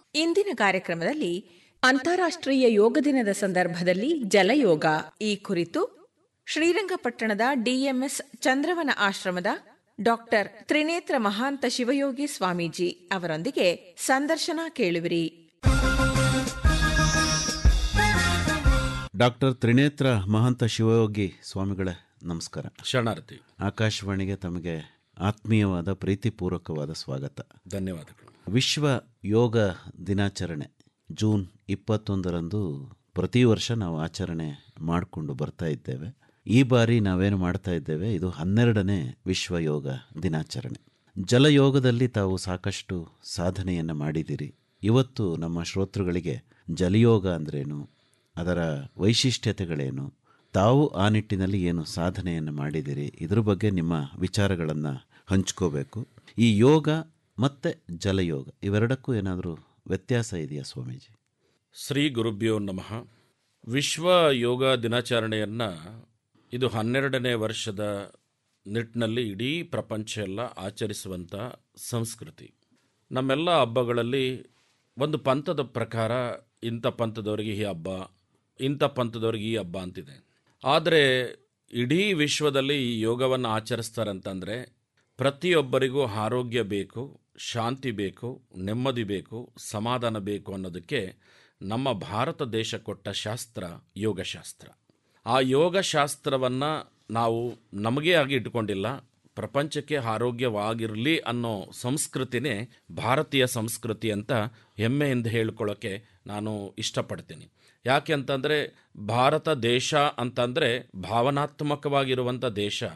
ಇಂದಿನ ಕಾರ್ಯಕ್ರಮದಲ್ಲಿ ಅಂತಾರಾಷ್ಟ್ರೀಯ ಯೋಗ ದಿನದ ಸಂದರ್ಭದಲ್ಲಿ ಜಲಯೋಗ ಈ ಕುರಿತು ಶ್ರೀರಂಗಪಟ್ಟಣದ ಡಿಎಂಎಸ್ ಚಂದ್ರವನ ಆಶ್ರಮದ ಡಾಕ್ಟರ್ ತ್ರಿನೇತ್ರ ಮಹಾಂತ ಶಿವಯೋಗಿ ಸ್ವಾಮೀಜಿ ಅವರೊಂದಿಗೆ ಸಂದರ್ಶನ ಕೇಳುವಿರಿ. ಡಾಕ್ಟರ್ ತ್ರಿನೇತ್ರ ಮಹಾಂತ ಶಿವಯೋಗಿ ಸ್ವಾಮಿಗಳೇ, ನಮಸ್ಕಾರ. ಶರಣಾರ್ಥಿ. ಆಕಾಶವಾಣಿಗೆ ತಮಗೆ ಆತ್ಮೀಯವಾದ ಪ್ರೀತಿಪೂರ್ವಕವಾದ ಸ್ವಾಗತ. ಧನ್ಯವಾದಗಳು. ವಿಶ್ವ ಯೋಗ ದಿನಾಚರಣೆ ಜೂನ್ 21ರಂದು ಪ್ರತಿ ವರ್ಷ ನಾವು ಆಚರಣೆ ಮಾಡಿಕೊಂಡು ಬರ್ತಾ ಇದ್ದೇವೆ. ಈ ಬಾರಿ ನಾವೇನು ಮಾಡ್ತಾ ಇದ್ದೇವೆ, ಇದು 12ನೇ ವಿಶ್ವ ಯೋಗ ದಿನಾಚರಣೆ. ಜಲಯೋಗದಲ್ಲಿ ತಾವು ಸಾಕಷ್ಟು ಸಾಧನೆಯನ್ನು ಮಾಡಿದಿರಿ. ಇವತ್ತು ನಮ್ಮ ಶ್ರೋತೃಗಳಿಗೆ ಜಲಯೋಗ ಅಂದ್ರೇನು, ಅದರ ವೈಶಿಷ್ಟ್ಯತೆಗಳೇನು, ತಾವು ಆ ನಿಟ್ಟಿನಲ್ಲಿ ಏನು ಸಾಧನೆಯನ್ನು ಮಾಡಿದಿರಿ, ಇದ್ರ ಬಗ್ಗೆ ನಿಮ್ಮ ವಿಚಾರಗಳನ್ನು ಹಂಚ್ಕೋಬೇಕು. ಈ ಯೋಗ ಮತ್ತು ಜಲಯೋಗ ಇವೆರಡಕ್ಕೂ ಏನಾದರೂ ವ್ಯತ್ಯಾಸ ಇದೆಯಾ ಸ್ವಾಮೀಜಿ? ಶ್ರೀ ಗುರುಭ್ಯೋ ನಮಃ. ವಿಶ್ವ ಯೋಗ ದಿನಾಚರಣೆಯನ್ನು ಇದು 12ನೇ ವರ್ಷದ ನಿಟ್ಟಿನಲ್ಲಿ ಇಡೀ ಪ್ರಪಂಚ ಎಲ್ಲ ಆಚರಿಸುವಂಥ ಸಂಸ್ಕೃತಿ. ನಮ್ಮೆಲ್ಲ ಹಬ್ಬಗಳಲ್ಲಿ ಒಂದು ಪಂಥದ ಪ್ರಕಾರ ಇಂಥ ಪಂಥದವ್ರಿಗೆ ಈ ಹಬ್ಬ, ಇಂಥ ಪಂಥದವ್ರಿಗೆ ಈ ಹಬ್ಬ ಅಂತಿದೆ. ಆದರೆ ಇಡೀ ವಿಶ್ವದಲ್ಲಿ ಈ ಯೋಗವನ್ನು ಆಚರಿಸ್ತಾರಂತಂದರೆ ಪ್ರತಿಯೊಬ್ಬರಿಗೂ ಆರೋಗ್ಯ ಬೇಕು, ಶಾಂತಿ ಬೇಕು, ನೆಮ್ಮದಿ ಬೇಕು, ಸಮಾಧಾನ ಬೇಕು ಅನ್ನೋದಕ್ಕೆ ನಮ್ಮ ಭಾರತ ದೇಶ ಕೊಟ್ಟ ಶಾಸ್ತ್ರ ಯೋಗಶಾಸ್ತ್ರ. ಆ ಯೋಗಶಾಸ್ತ್ರವನ್ನು ನಾವು ನಮಗೇ ಆಗಿ ಇಟ್ಕೊಂಡಿಲ್ಲ, ಪ್ರಪಂಚಕ್ಕೆ ಆರೋಗ್ಯವಾಗಿರಲಿ ಅನ್ನೋ ಸಂಸ್ಕೃತಿನೇ ಭಾರತೀಯ ಸಂಸ್ಕೃತಿ ಅಂತ ಹೆಮ್ಮೆಯಿಂದ ಹೇಳ್ಕೊಳ್ಳೋಕ್ಕೆ ನಾನು ಇಷ್ಟಪಡ್ತೀನಿ. ಯಾಕೆ ಅಂತಂದರೆ ಭಾರತ ದೇಶ ಅಂತಂದರೆ ಭಾವನಾತ್ಮಕವಾಗಿರುವಂಥ ದೇಶ.